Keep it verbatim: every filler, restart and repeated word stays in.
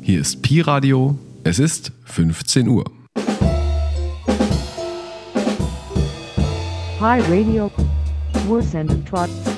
Hier ist Pi Radio. Es ist fünfzehn Uhr. Pi Radio. Wir senden trotz